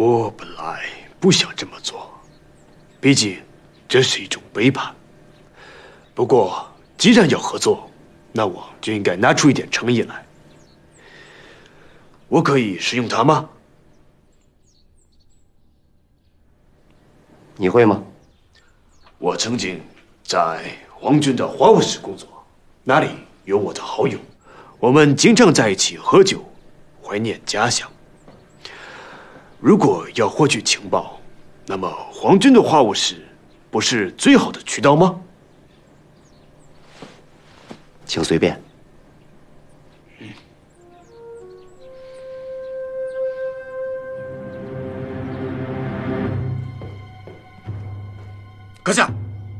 我本来不想这么做，毕竟这是一种背叛。不过，既然要合作，那我就应该拿出一点诚意来。我可以使用它吗？ 你会吗？ 我曾经在皇军的华务室工作，那里有我的好友，我们经常在一起喝酒，怀念家乡。如果要获取情报，那么皇军的华务室不是最好的渠道吗？ 请随便。 阁下。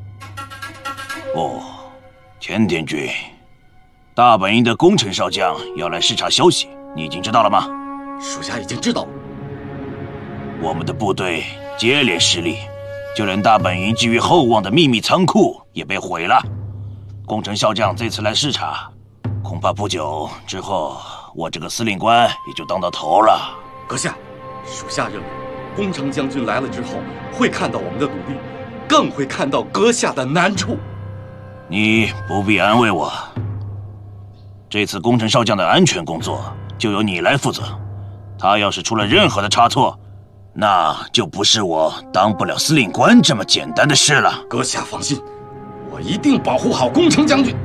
哦，田田君，大本营的功臣少将要来视察消息，你已经知道了吗？ 属下已经知道了。 我们的部队接连失利，就连大本营寄予厚望的秘密仓库也被毁了。功臣少将这次来视察，恐怕不久之后，我这个司令官也就当到头了。 阁下，属下认为，功臣将军来了之后，会看到我们的努力，更会看到阁下的难处。 你不必安慰我，这次功臣少将的安全工作就由你来负责。他要是出了任何的差错，那就不是我当不了司令官这么简单的事了。 阁下放心，我一定保护好功臣将军。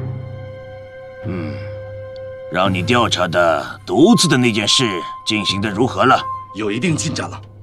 让你调查的毒子的那件事进行得如何了？ 有一定进展了。